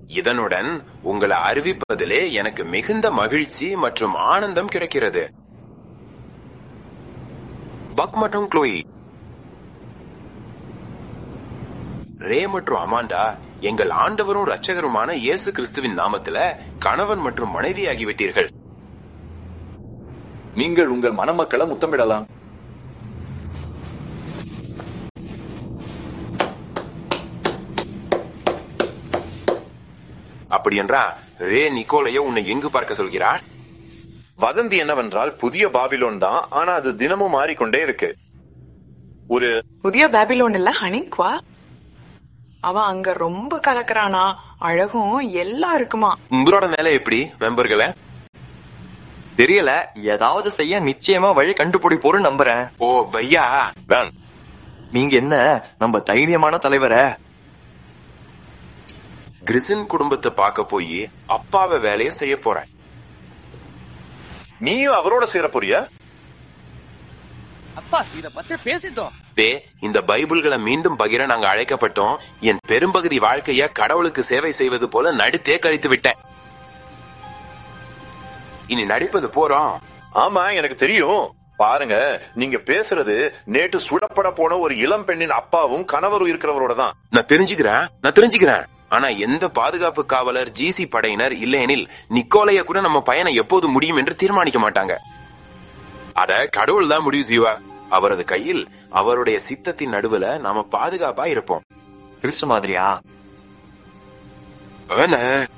இதனுடன் உங்களை அறிவிப்பதிலே எனக்கு மிகுந்த மகிழ்ச்சி மற்றும் ஆனந்தம் கிடைக்கிறது. பக் மற்றும் க்ளோயி, ரே மற்றும் அமாண்டா எங்கள் ஆண்டவரும் இரட்சகருமான இயேசு கிறிஸ்துவின் நாமத்துல கணவன் மற்றும் மனைவி ஆகிவிட்டீர்கள். நீங்கள் உங்கள் மணமக்களை முத்தமிடலாம். அப்படியென்றா ரே நிக்கோலையோ உன்னை எங்கு பார்க்க சொல்கிறார்? வதந்தி என்னவென்றால் புதிய பாபிலோன் தான், ஆனா அது தினமும் மாறிக்கொண்டே இருக்கு. ஒரு புதிய பாபிலோன் இல்ல ஹனிக்வா, அவன் அங்க ரொம்ப கலக்குறானா, அழகும் எல்லாம் இருக்குமா. உங்களோட வேலை எப்படி மெம்பர்களே? தெரியல, ஏதாவது செய்ய நிச்சயமா வழி கண்டுபிடிப்போன்னு நம்புறேன். ஓ பையா, நீங்க என்ன நம்ம தைரியமான தலைவரை கிறிசின் குடும்பத்தை பார்க்க போய் அப்பாவை வேலையை செய்ய போறேன். நீயும் அவரோட சேர போறியா? அப்பா, இத பத்தி பேசிட்டோம். இந்த பைபிள்களை மீண்டும் பகிர நாங்க அழைக்கப்பட்டோம். என் பெரும்பகுதி வாழ்க்கைய கடவுளுக்கு சேவை செய்வது போல நடித்தே கழித்து விட்டேன். இனி நடிப்பது போறோம். ஆமா, எனக்கு தெரியும். பாருங்க, நீங்க பேசுறது நேற்று சுடப்பட போன ஒரு இளம் பெண்ணின் அப்பாவும் கணவரும் இருக்கிறவரோட தான். நான் தெரிஞ்சுக்கிறேன். ஆனா எந்த பாதுகாப்பு காவலர், ஜிசி படையினர் இல்லையெனில் நிக்கோலைய கூட நம்ம பயணம் எப்போது முடியும் என்று தீர்மானிக்க மாட்டாங்க. அத கடவுள் தான் முடிவு செய்வா. அவரது கையில், அவருடைய சித்தத்தின் நடுவுல நாம பாதுகாப்பா இருப்போம். கிறிஸ்து மாதிரியா?